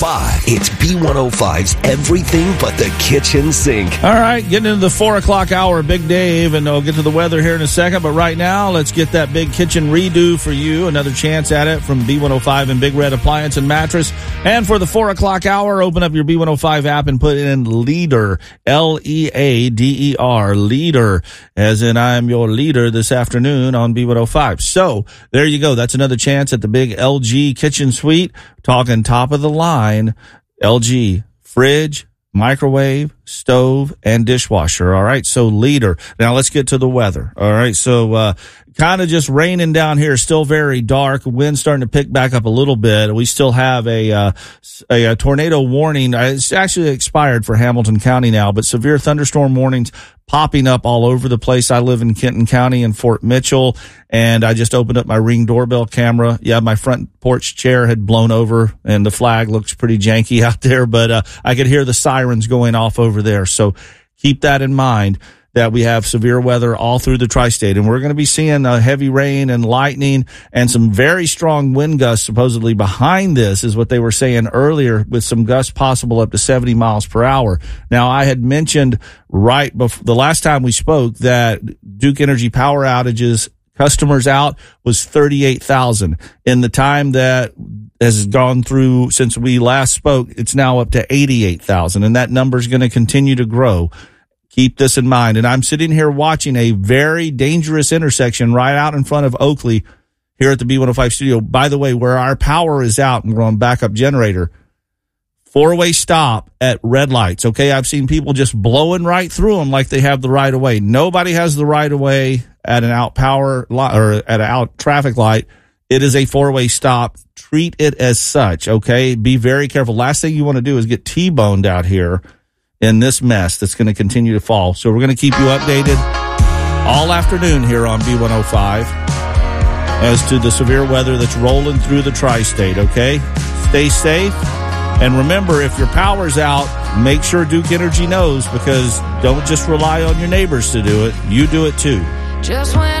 5. It's B105's Everything But the Kitchen Sink. All right, getting into the 4 o'clock hour, Big Dave, and we'll get to the weather here in a second. But right now, let's get that big kitchen redo for you. Another chance at it from B105 and Big Red Appliance and Mattress. And for the 4 o'clock hour, open up your B105 app and put in LEADER, L-E-A-D-E-R, LEADER, as in I am your leader this afternoon on B105. So there you go. That's another chance at the big LG kitchen suite. Talking top of the line, LG fridge, microwave, stove, and dishwasher. All right. So LEADER. Now let's get to the weather. All right. So, kind of just raining down here, still very dark. Wind starting to pick back up a little bit. We still have a tornado warning. It's actually expired for Hamilton County now, but severe thunderstorm warnings popping up all over the place. I live in Kenton County in Fort Mitchell, and I just opened up my Ring doorbell camera. Yeah, my front porch chair had blown over, and the flag looks pretty janky out there, but I could hear the sirens going off over there. So keep that in mind, that we have severe weather all through the tri-state, and we're going to be seeing heavy rain and lightning and some very strong wind gusts supposedly behind this, is what they were saying earlier, with some gusts possible up to 70 miles per hour. Now, I had mentioned right before the last time we spoke that Duke Energy power outages, customers out, was 38,000. In the time that has gone through since we last spoke, it's now up to 88,000, and that number is going to continue to grow. Keep this in mind. And I'm sitting here watching a very dangerous intersection right out in front of Oakley here at the B105 studio. By the way, where our power is out and we're on backup generator, 4-way stop at red lights. Okay. I've seen people just blowing right through them like they have the right of way. Nobody has the right of way at an out power light or at an out traffic light. It is a 4-way stop. Treat it as such. Okay. Be very careful. Last thing you want to do is get T-boned out here in this mess that's going to continue to fall. So we're going to keep you updated all afternoon here on B105 as to the severe weather that's rolling through the tri-state, okay? Stay safe. And remember, if your power's out, make sure Duke Energy knows, because don't just rely on your neighbors to do it. You do it too. Just when